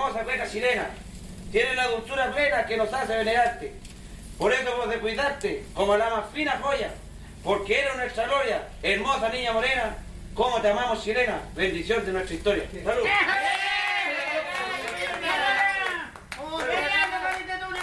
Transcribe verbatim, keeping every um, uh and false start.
hermosa cueca chilena. Tienes la dulzura plena que nos hace venerarte. Por eso hemos de cuidarte como la más fina joya, porque eres nuestra gloria, hermosa niña morena. Cómo te amamos, chilena. Bendición de nuestra historia. ¡Salud!